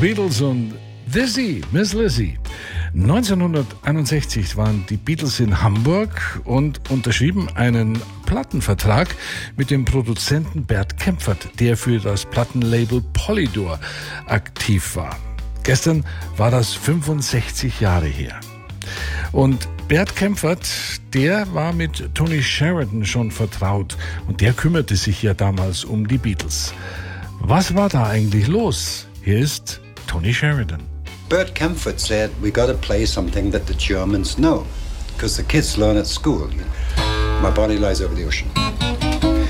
Beatles und Lizzie, Miss Lizzie. 1961 waren die Beatles in Hamburg und unterschrieben einen Plattenvertrag mit dem Produzenten Bert Kaempfert, der für das Plattenlabel Polydor aktiv war. Gestern war das 65 Jahre her. Und Bert Kaempfert, der war mit Tony Sheridan schon vertraut und der kümmerte sich ja damals um die Beatles. Was war da eigentlich los? Hier ist Tony Sheridan. Bert Kaempfert said, we got to play something that the Germans know, because the kids learn at school. My body lies over the ocean.